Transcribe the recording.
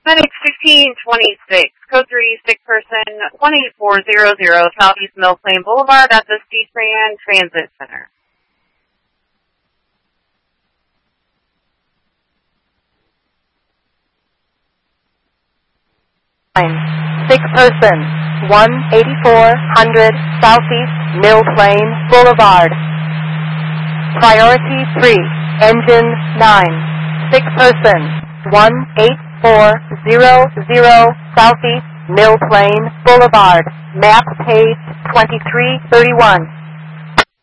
Medic 1626, code 3, sick person, 18400 Southeast Mill Plain Boulevard at the C-SPAN Transit Center. Sick person, 18400 Southeast Mill Plain Boulevard. Priority 3, engine 9. Sick person, 18400 Southeast Mill Plain Boulevard. Map page 2331.